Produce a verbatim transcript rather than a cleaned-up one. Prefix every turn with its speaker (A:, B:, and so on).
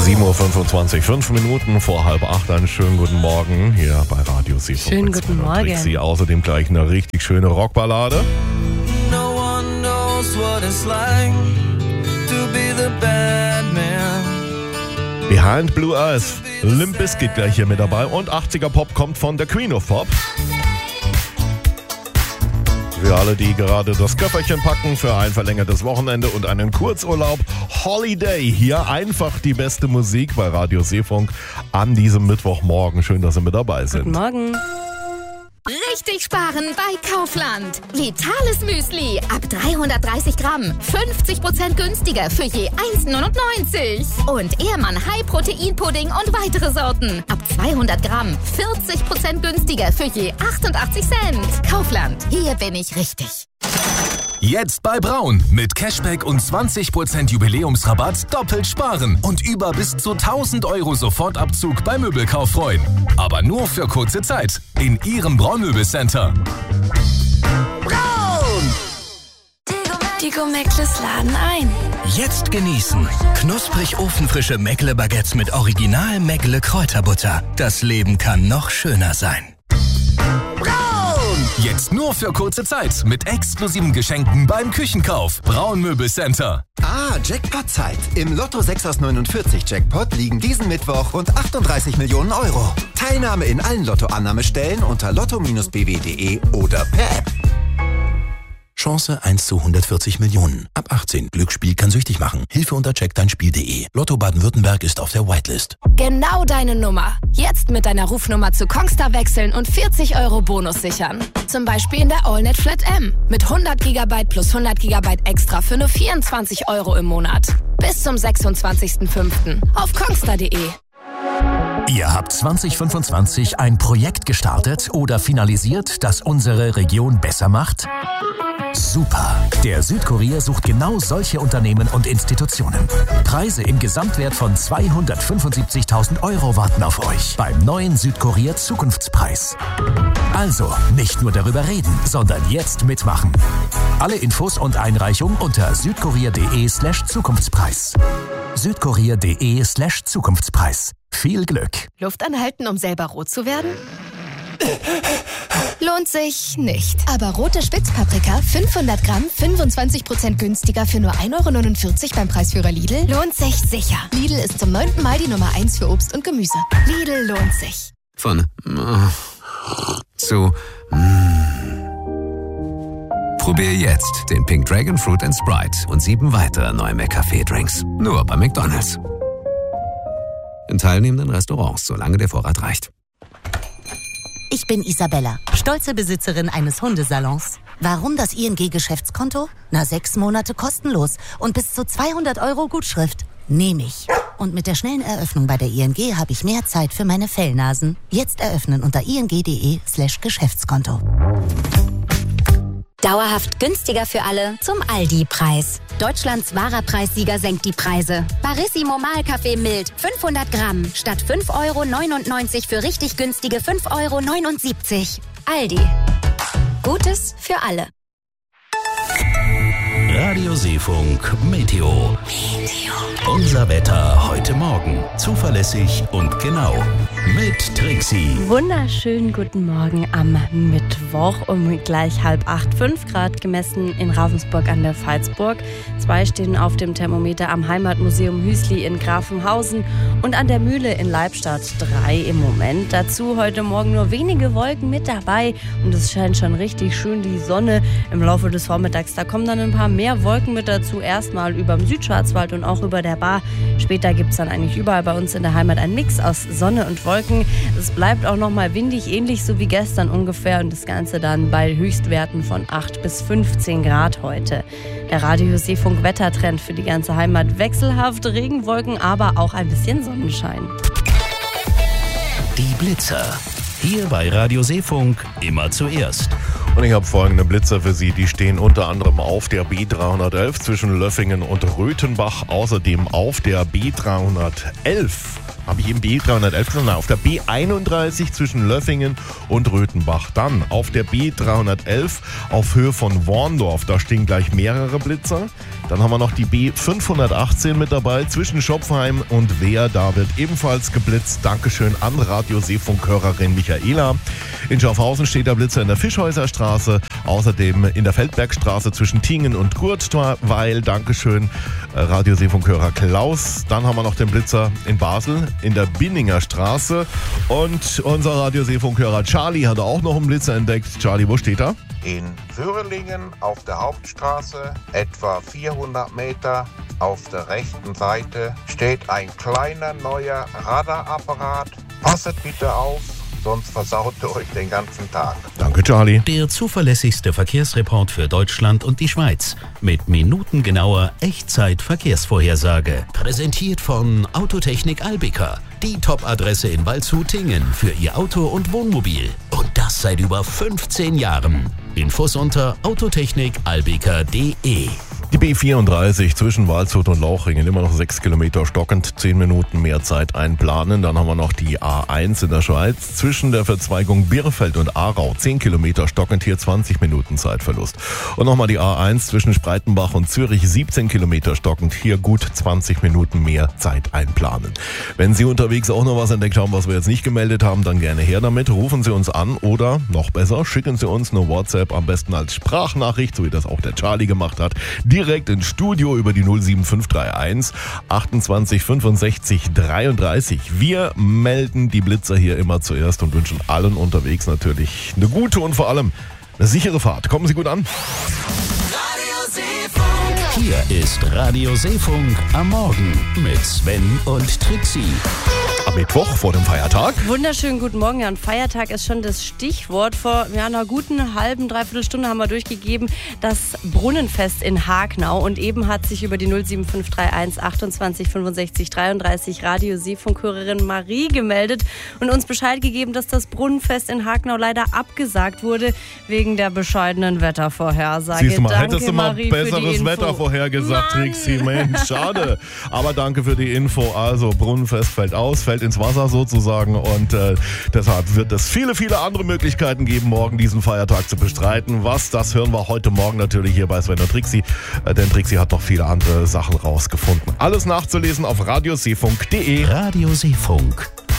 A: sieben Uhr fünfundzwanzig, fünf Minuten vor halb acht. Einen schönen guten Morgen hier bei Radio Seefunk.
B: Schönen guten Morgen.
A: Sie außerdem gleich eine richtig schöne Rockballade.
C: No one knows what it's like to be the bad man.
A: Behind Blue Eyes, Limp Bizkit gleich hier mit dabei. Und achtziger Pop kommt von der Queen of Pop. Für alle, die gerade das Köfferchen packen für ein verlängertes Wochenende und einen Kurzurlaub. Holiday, hier einfach die beste Musik bei Radio Seefunk an diesem Mittwochmorgen. Schön, dass Sie mit dabei sind.
B: Guten Morgen.
D: Richtig sparen bei Kaufland. Vitales Müsli ab dreihundertdreißig Gramm. fünfzig Prozent günstiger für je eins neunundneunzig. Und Ehrmann High Protein Pudding und weitere Sorten. Ab zweihundert Gramm. vierzig Prozent günstiger für je achtundachtzig Cent. Kaufland. Hier bin ich richtig.
E: Jetzt bei Braun. Mit Cashback und zwanzig Prozent Jubiläumsrabatt doppelt sparen. Und über bis zu tausend Euro Sofortabzug beim Möbelkauf freuen. Aber nur für kurze Zeit. In Ihrem Braun-Möbelcenter.
F: Braun! Die Gourmettles laden ein.
G: Jetzt genießen. Knusprig ofenfrische Meckle-Baguettes mit Original Meckle-Kräuterbutter. Das Leben kann noch schöner sein.
E: Jetzt nur für kurze Zeit mit exklusiven Geschenken beim Küchenkauf. Braun Möbelcenter.
H: Ah, Jackpot-Zeit. Im Lotto sechs aus neunundvierzig Jackpot liegen diesen Mittwoch rund achtunddreißig Millionen Euro. Teilnahme in allen Lottoannahmestellen unter lotto Bindestrich b w punkt d e oder per App.
G: Chance eins zu hundertvierzig Millionen. Ab achtzehn. Glücksspiel kann süchtig machen. Hilfe unter check dein spiel punkt d e. Lotto Baden-Württemberg ist auf der Whitelist.
D: Genau deine Nummer. Jetzt mit deiner Rufnummer zu Kongstar wechseln und vierzig Euro Bonus sichern. Zum Beispiel in der AllNet Flat M. Mit hundert Gigabyte plus hundert Gigabyte extra für nur vierundzwanzig Euro im Monat. Bis zum sechsundzwanzigsten fünften auf kongstar punkt d e.
E: Ihr habt zwanzig fünfundzwanzig ein Projekt gestartet oder finalisiert, das unsere Region besser macht? Super! Der Südkurier sucht genau solche Unternehmen und Institutionen. Preise im Gesamtwert von zweihundertfünfundsiebzigtausend Euro warten auf euch beim neuen Südkurier Zukunftspreis. Also nicht nur darüber reden, sondern jetzt mitmachen. Alle Infos und Einreichung unter südkurier.de slash Zukunftspreis. südkurier.de slash Zukunftspreis. Viel Glück!
D: Luft anhalten, um selber rot zu werden? Lohnt sich nicht. Aber rote Spitzpaprika, fünfhundert Gramm, fünfundzwanzig Prozent günstiger für nur ein Euro neunundvierzig beim Preisführer Lidl, lohnt sich sicher. Lidl ist zum neunten Mal die Nummer eins für Obst und Gemüse. Lidl lohnt sich.
I: Von äh, zu mm. Probier jetzt den Pink Dragon Fruit and Sprite und sieben weitere neue McCafé-Drinks. Nur bei McDonald's. In teilnehmenden Restaurants, solange der Vorrat reicht.
J: Ich bin Isabella, stolze Besitzerin eines Hundesalons. Warum das I N G-Geschäftskonto? Na, sechs Monate kostenlos und bis zu zweihundert Euro Gutschrift. Nehme ich. Und mit der schnellen Eröffnung bei der I N G habe ich mehr Zeit für meine Fellnasen. Jetzt eröffnen unter ing.de slash Geschäftskonto.
K: Dauerhaft günstiger für alle zum Aldi-Preis. Deutschlands wahrer Preissieger senkt die Preise. Barissimo Mahlkaffee mild, fünfhundert Gramm, statt fünf Euro neunundneunzig für richtig günstige fünf Euro neunundsiebzig. Aldi. Gutes für alle.
G: Radio Seefunk Meteo. Meteo. Unser Wetter heute Morgen. Zuverlässig und genau. Mit Trixie.
B: Wunderschönen guten Morgen am Mittwoch um gleich halb acht. fünf Grad gemessen in Ravensburg an der Pfalzburg. Zwei stehen auf dem Thermometer am Heimatmuseum Hüsli in Grafenhausen und an der Mühle in Leibstadt. Drei im Moment. Dazu heute Morgen nur wenige Wolken mit dabei und es scheint schon richtig schön die Sonne im Laufe des Vormittags. Da kommen dann ein paar mehr Wolken mit dazu. Erstmal über dem Südschwarzwald und auch über der Baar. Später gibt es dann eigentlich überall bei uns in der Heimat einen Mix aus Sonne und Wolken. Es bleibt auch noch mal windig, ähnlich so wie gestern ungefähr. Und das Ganze dann bei Höchstwerten von acht bis fünfzehn Grad heute. Der Radio Seefunk Wettertrend für die ganze Heimat. Wechselhaft Regenwolken, aber auch ein bisschen Sonnenschein.
G: Die Blitzer. Hier bei Radio Seefunk immer zuerst.
A: Und ich habe folgende Blitzer für Sie. Die stehen unter anderem auf der B dreihundertelf zwischen Löffingen und Röthenbach. Außerdem auf der B dreihundertelf. Habe ich eben B dreihundertelf gesagt? Nein, auf der B einunddreißig zwischen Löffingen und Röthenbach. Dann auf der B dreihundertelf auf Höhe von Worndorf. Da stehen gleich mehrere Blitzer. Dann haben wir noch die B fünfhundertachtzehn mit dabei zwischen Schopfheim und Wehr. Da wird ebenfalls geblitzt. Dankeschön an Radio-Seefunkhörerin Michaela. In Schaffhausen steht der Blitzer in der Fischhäuserstraße. Außerdem in der Feldbergstraße zwischen Tingen und Gurtweil. Dankeschön, Radio-Seefunkhörer Klaus. Dann haben wir noch den Blitzer in Basel in der Binninger Straße. Und unser Radio-Seefunkhörer Charlie hat auch noch einen Blitzer entdeckt. Charlie, wo steht er?
L: In Würlingen auf der Hauptstraße, etwa vierhundert Meter auf der rechten Seite, steht ein kleiner neuer Radarapparat. Passet bitte auf, sonst versaut ihr euch den ganzen Tag.
A: Danke, Charlie.
G: Der zuverlässigste Verkehrsreport für Deutschland und die Schweiz. Mit minutengenauer Echtzeit-Verkehrsvorhersage. Präsentiert von Autotechnik Albika. Die Top-Adresse in Waldshut-Tingen für Ihr Auto und Wohnmobil. Und das seit über fünfzehn Jahren. Infos unter autotechnik albika punkt de.
A: Die B vierunddreißig zwischen Waldshut und Lauchringen, immer noch sechs Kilometer stockend, zehn Minuten mehr Zeit einplanen. Dann haben wir noch die A eins in der Schweiz zwischen der Verzweigung Birrfeld und Aarau, zehn Kilometer stockend, hier zwanzig Minuten Zeitverlust. Und nochmal die A eins zwischen Spreitenbach und Zürich, siebzehn Kilometer stockend, hier gut zwanzig Minuten mehr Zeit einplanen. Wenn Sie unterwegs auch noch was entdeckt haben, was wir jetzt nicht gemeldet haben, dann gerne her damit. Rufen Sie uns an oder noch besser, schicken Sie uns eine WhatsApp, am besten als Sprachnachricht, so wie das auch der Charlie gemacht hat, direkt ins Studio über die null sieben fünf drei eins achtundzwanzig fünfundsechzig dreiunddreißig. Wir melden die Blitzer hier immer zuerst und wünschen allen unterwegs natürlich eine gute und vor allem eine sichere Fahrt. Kommen Sie gut an.
G: Hier ist Radio Seefunk am Morgen mit Sven und Trixie.
A: Am Mittwoch vor dem Feiertag.
B: Wunderschönen guten Morgen. Ja, ein Feiertag ist schon das Stichwort. Vor ja, einer guten halben, dreiviertel Stunde haben wir durchgegeben, das Brunnenfest in Hagenau. Und eben hat sich über die null sieben fünf drei eins achtundzwanzig fünfundsechzig dreiunddreißig Radio-Seefunkhörerin Marie gemeldet und uns Bescheid gegeben, dass das Brunnenfest in Hagenau leider abgesagt wurde wegen der bescheidenen Wettervorhersage.
A: Siehst du mal,
B: danke,
A: hättest du mal
B: Marie,
A: besseres Wetter vorhergesagt, Trixie. Mensch, schade. Aber danke für die Info. Also, Brunnenfest fällt aus, fällt ins Wasser sozusagen und äh, deshalb wird es viele, viele andere Möglichkeiten geben, morgen diesen Feiertag zu bestreiten. Was, das hören wir heute Morgen natürlich hier bei Sven und Trixie, äh, denn Trixie hat noch viele andere Sachen rausgefunden. Alles nachzulesen auf radio seefunk punkt de.
G: Radio Seefunk,